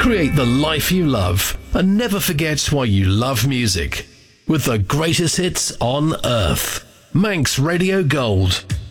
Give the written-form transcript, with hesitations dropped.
Create the life you love and never forget why you love music with the greatest hits on earth. Manx Radio Gold.